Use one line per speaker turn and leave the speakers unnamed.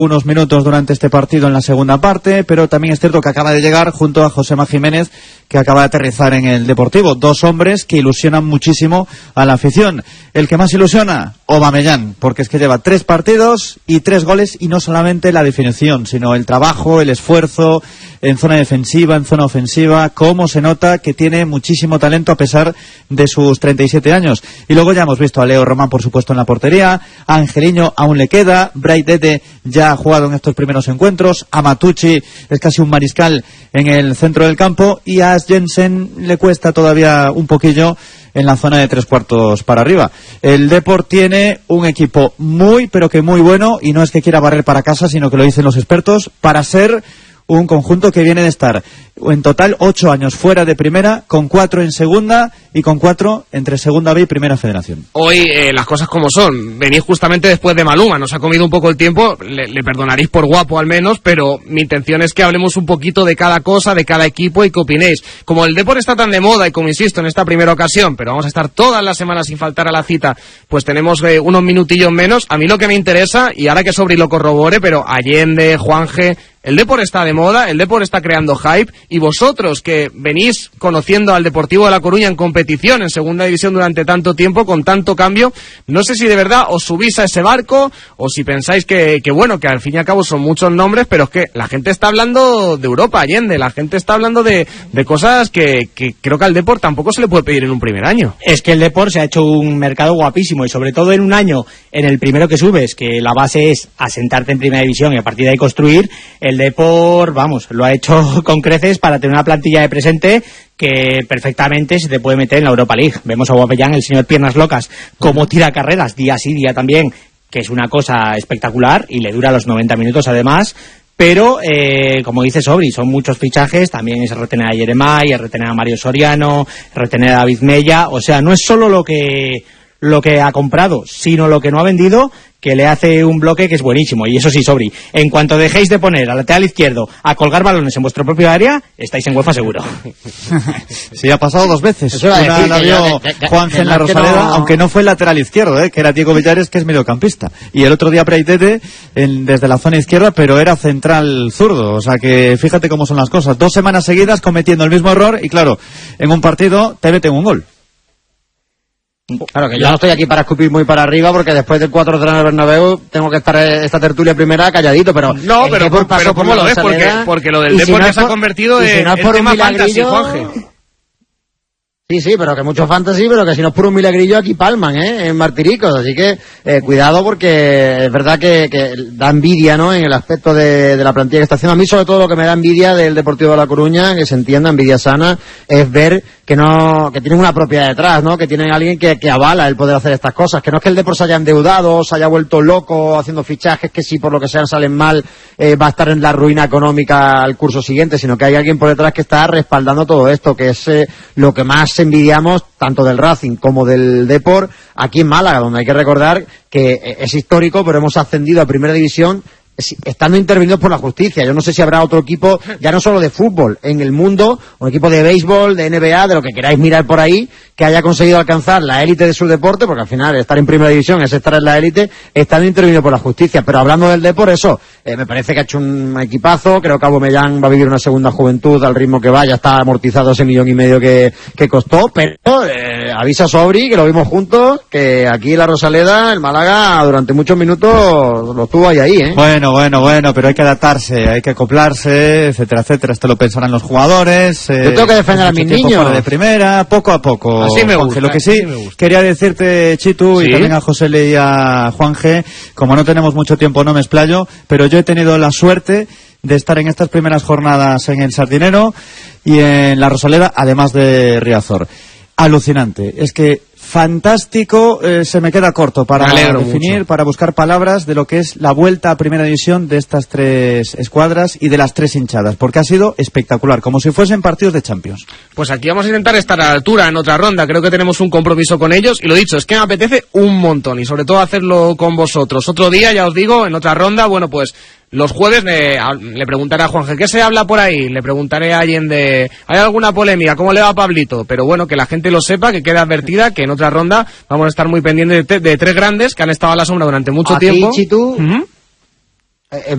unos minutos durante este partido en la segunda parte, pero también es cierto que acaba de llegar junto a Josema Jiménez, que acaba de aterrizar en el Deportivo. Dos hombres que ilusionan muchísimo a la afición. El que más ilusiona, Aubameyang, porque es que lleva 3 partidos y 3 goles, y no solamente la definición, sino el trabajo, el esfuerzo en zona defensiva, en zona ofensiva, cómo se nota que tiene muchísimo talento a pesar de sus 37 años. Y luego ya hemos visto a Leo Román, por supuesto, en la portería, a Angeliño aún le queda, Bright Dede ya ha jugado en estos primeros encuentros, a Matucci es casi un mariscal en el centro del campo, y a Jensen le cuesta todavía un poquillo en la zona de 3/4 para arriba. El Depor tiene un equipo muy, pero que muy bueno, y no es que quiera barrer para casa, sino que lo dicen los expertos, para ser un conjunto que viene de estar en total 8 años fuera de primera, con 4 en segunda y con 4 entre segunda B y primera federación.
Hoy las cosas como son, venís justamente después de Maluma, nos ha comido un poco el tiempo, le perdonaréis por guapo al menos, pero mi intención es que hablemos un poquito de cada cosa, de cada equipo, y que opinéis. Como el Depor está tan de moda, y como insisto en esta primera ocasión, pero vamos a estar todas las semanas sin faltar a la cita, pues tenemos unos minutillos menos. A mí lo que me interesa, y ahora que Sobri lo corrobore, pero Allende, Juanje, el Depor está de moda, el Depor está creando hype, y vosotros que venís conociendo al Deportivo de La Coruña en competición, en segunda división durante tanto tiempo, con tanto cambio, no sé si de verdad os subís a ese barco, o si pensáis que bueno, que al fin y al cabo son muchos nombres, pero es que la gente está hablando de Europa, Allende, la gente está hablando de cosas que creo que al Depor tampoco se le puede pedir en un primer año.
Es que el Depor se ha hecho un mercado guapísimo, y sobre todo en un año en el primero que subes, que la base es asentarte en primera división y a partir de ahí construir. El Depor, vamos, lo ha hecho con creces para tener una plantilla de presente que perfectamente se te puede meter en la Europa League. Vemos a Aubameyang, el señor Piernas Locas, cómo tira carreras día sí, día también, que es una cosa espectacular, y le dura los 90 minutos además. Pero, como dice Sobri, son muchos fichajes, también es retener a Yeremay, es retener a Mario Soriano, retener a David Mella, o sea, no es solo lo que ha comprado, sino lo que no ha vendido, que le hace un bloque que es buenísimo. Y eso sí, Sobri, en cuanto dejéis de poner al lateral izquierdo a colgar balones en vuestro propio área, estáis en UEFA seguro.
Sí, ha pasado 2 veces.
Eso una
la vio Juanje en la Rosaleda, aunque no fue el lateral izquierdo, que era Diego Villares, que es mediocampista. Y el otro día Breitete desde la zona izquierda, pero era central zurdo. O sea que fíjate cómo son las cosas. 2 semanas seguidas cometiendo el mismo error, y claro, en un partido te meten un gol.
Claro, que yo no estoy aquí para escupir muy para arriba, porque después del 4-3 en el Bernabéu tengo que estar esta tertulia primera calladito, pero...
No, pero ¿cómo lo ves? Porque lo del Depor ya se ha convertido en tema fantasy, Juanje.
Sí, pero que mucho fantasy, pero que si no es por un milagrillo aquí palman, en Martiricos, así que cuidado, porque es verdad que da envidia, ¿no?, en el aspecto de la plantilla que está haciendo. A mí sobre todo lo que me da envidia del Deportivo de La Coruña, que se entienda, envidia sana, es ver que tienen una propiedad detrás, ¿no?, que tienen alguien que avala el poder hacer estas cosas, que no es que el Depor se haya endeudado, se haya vuelto loco haciendo fichajes que si por lo que sea salen mal va a estar en la ruina económica al curso siguiente, sino que hay alguien por detrás que está respaldando todo esto, que es lo que más envidiamos tanto del Racing como del Depor aquí en Málaga, donde hay que recordar que es histórico, pero hemos ascendido a Primera División estando intervenidos por la justicia. Yo no sé si habrá otro equipo, ya no solo de fútbol, en el mundo, un equipo de béisbol, de NBA, de lo que queráis mirar por ahí, que haya conseguido alcanzar la élite de su deporte, porque al final estar en Primera División es estar en la élite, estando intervenido por la justicia. Pero hablando del Depor, eso, me parece que ha hecho un equipazo. Creo que Aubameyang va a vivir una segunda juventud al ritmo que va, ya está amortizado ese 1,5 millones que costó, pero avisa Sobri, que lo vimos juntos, que aquí en la Rosaleda, el Málaga, durante muchos minutos lo estuvo ahí,
Bueno, pero hay que adaptarse, hay que acoplarse, etcétera, etcétera. Esto lo pensarán los jugadores.
Yo tengo que defender a mis niños.
De primera, poco a poco.
Así me gusta.
Lo que sí, quería decirte, Chitu, y también a José Le y a Juanje, como no tenemos mucho tiempo, no me explayo, pero yo he tenido la suerte de estar en estas primeras jornadas en el Sardinero y en la Rosaleda, además de Riazor. Alucinante. Es que fantástico, se me queda corto para definir, mucho, para buscar palabras de lo que es la vuelta a Primera División de estas 3 escuadras y de las 3 hinchadas, porque ha sido espectacular, como si fuesen partidos de Champions.
Pues aquí vamos a intentar estar a la altura en otra ronda, creo que tenemos un compromiso con ellos, y lo dicho, es que me apetece un montón, y sobre todo hacerlo con vosotros. Otro día, ya os digo, en otra ronda, bueno, pues los jueves le preguntaré a Juanje, ¿qué se habla por ahí? Le preguntaré a Allende, ¿hay alguna polémica? ¿Cómo le va a Pablito? Pero bueno, que la gente lo sepa, que quede advertida, que en otra ronda vamos a estar muy pendientes de 3 grandes que han estado a la sombra durante mucho tiempo.
Chitu,